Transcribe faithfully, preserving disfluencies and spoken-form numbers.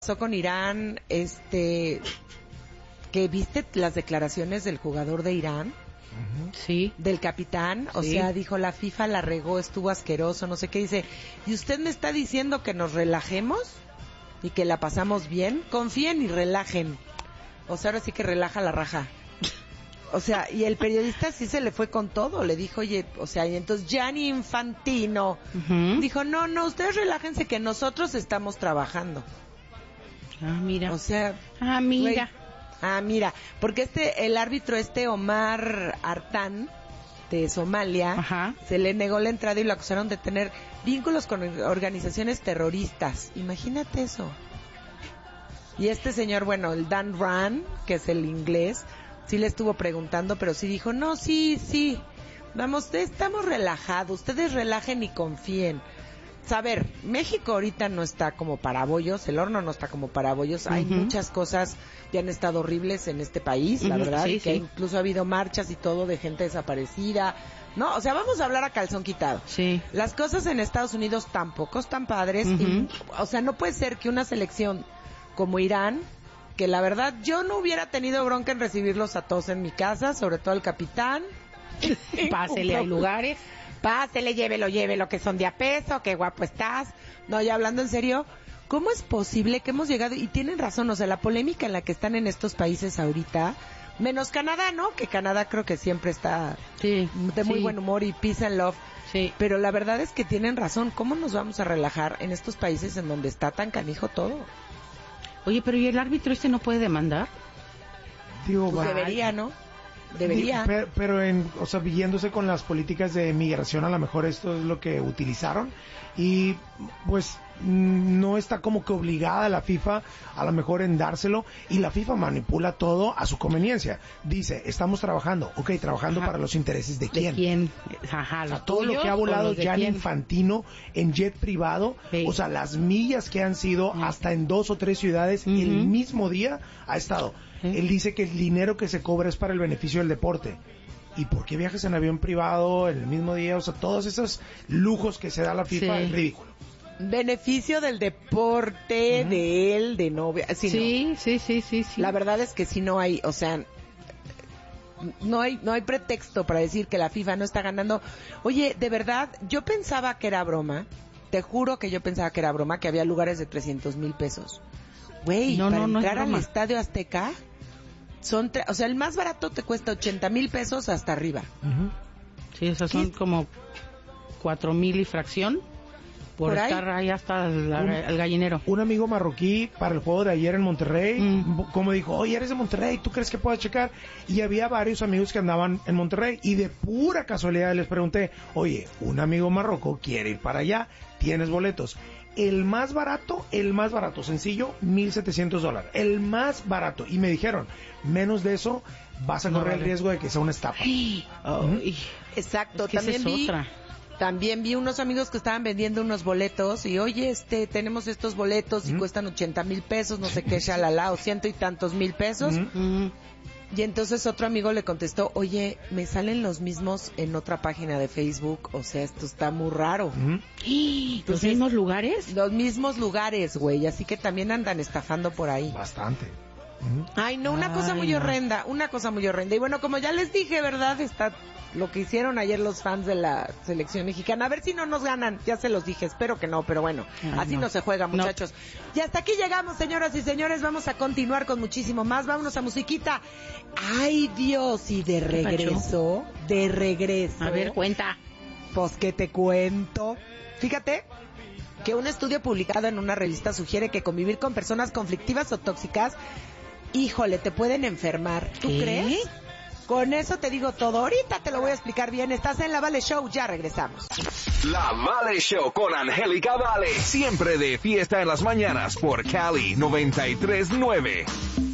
pasó con Irán, este, que viste las declaraciones del jugador de Irán, uh-huh. sí, del capitán, o sí. sea, dijo la FIFA la regó, estuvo asqueroso, no sé qué, dice, ¿y usted me está diciendo que nos relajemos y que la pasamos bien? Confíen y relajen, o sea, ahora sí que relaja la raja. O sea, y el periodista sí se le fue con todo, le dijo, oye, o sea, y entonces Gianni Infantino uh-huh. dijo, no, no, ustedes relájense que nosotros estamos trabajando. Ah, mira. O sea, ah, mira. Wey, ah, mira, porque este, el árbitro este Omar Artán, de Somalia, ajá. se le negó la entrada y lo acusaron de tener vínculos con organizaciones terroristas. Imagínate eso. Y este señor, bueno, el Dan Rand, que es el inglés, sí le estuvo preguntando, pero sí dijo, no, sí, sí, vamos, estamos relajados, ustedes relajen y confíen. A ver, México ahorita no está como para bollos, el horno no está como para bollos, uh-huh. hay muchas cosas que han estado horribles en este país, uh-huh. la verdad, sí, que sí. incluso ha habido marchas y todo de gente desaparecida, no, o sea, vamos a hablar a calzón quitado. Sí. Las cosas en Estados Unidos tampoco están padres, uh-huh. y, o sea, no puede ser que una selección como Irán, que la verdad yo no hubiera tenido bronca en recibirlos a todos en mi casa, sobre todo el capitán. Pásele, hay lugares. Pásele, llévelo, llévelo, que son de a peso, qué guapo estás. No, ya hablando en serio, ¿cómo es posible que hemos llegado? Y tienen razón, o sea, la polémica en la que están en estos países ahorita, menos Canadá, ¿no? Que Canadá creo que siempre está sí, de muy sí. buen humor y peace and love. Sí. Pero la verdad es que tienen razón, ¿cómo nos vamos a relajar en estos países en donde está tan canijo todo? Oye, pero ¿y el árbitro este no puede demandar? Digo, pues debería, ¿no? Debería. Pero, pero en, o sea, yéndose con las políticas de migración, a lo mejor esto es lo que utilizaron y pues no está como que obligada la FIFA a lo mejor en dárselo, y la FIFA manipula todo a su conveniencia. Dice, estamos trabajando, ok, trabajando Ajá. para los intereses de quién. ¿De quién? Ajá, o sea, todo lo que ha volado Gianni Infantino en jet privado, sí. o sea, las millas que han sido sí. hasta en dos o tres ciudades uh-huh. el mismo día ha estado. Sí. Él dice que el dinero que se cobra es para el beneficio del deporte. ¿Y por qué viajas en avión privado el mismo día? O sea, todos esos lujos que se da la FIFA sí. es ridículo. Beneficio del deporte, uh-huh. de él, de novia. Sí, sí, no. sí, sí, sí, sí. La verdad es que sí no hay, o sea, no hay, no hay pretexto para decir que la FIFA no está ganando. Oye, de verdad, yo pensaba que era broma. Te juro que yo pensaba que era broma, que había lugares de trescientos mil pesos. Güey, no, para no, entrar no al Estadio Azteca, son, tre- o sea, el más barato te cuesta ochenta mil pesos hasta arriba. Uh-huh. Sí, esos son como cuatro mil y fracción. Por, por estar ahí, ahí hasta el, un, el gallinero. Un amigo marroquí para el juego de ayer en Monterrey, mm. como dijo, oye, eres de Monterrey, ¿tú crees que puedas checar? Y había varios amigos que andaban en Monterrey y de pura casualidad les pregunté, oye, un amigo marroco quiere ir para allá, ¿tienes boletos? El más barato, el más barato, sencillo, mil setecientos dólares. El más barato. Y me dijeron, menos de eso vas a no, correr vale. el riesgo de que sea una estafa. Oh, ¿Mm? Exacto, es que también vi... Otra. También vi unos amigos que estaban vendiendo unos boletos y, oye, este, tenemos estos boletos y ¿Mm? cuestan ochenta mil pesos, no sé qué, shalala, o ciento y tantos mil pesos. ¿Mm? Y entonces otro amigo le contestó, oye, me salen los mismos en otra página de Facebook, o sea, esto está muy raro. ¿Mm? ¿Los entonces, mismos lugares? Los mismos lugares, güey, así que también andan estafando por ahí. Bastante. Ay, no, una Ay, cosa muy no. horrenda, una cosa muy horrenda. Y bueno, como ya les dije, ¿verdad? Está lo que hicieron ayer los fans de la selección mexicana. A ver si no nos ganan, ya se los dije, espero que no, pero bueno, Ay, así no. no se juega, muchachos. No. Y hasta aquí llegamos, señoras y señores, vamos a continuar con muchísimo más. Vámonos a musiquita. Ay, Dios, y de regreso, de regreso. A ver, cuenta. Pues, ¿qué te cuento? Fíjate que un estudio publicado en una revista sugiere que convivir con personas conflictivas o tóxicas, híjole, te pueden enfermar. ¿Tú ¿Qué? crees? Con eso te digo todo. Ahorita te lo voy a explicar bien. Estás en La Vale Show. Ya regresamos. La Vale Show con Angélica Vale. Siempre de fiesta en las mañanas por Cali noventa y tres nueve.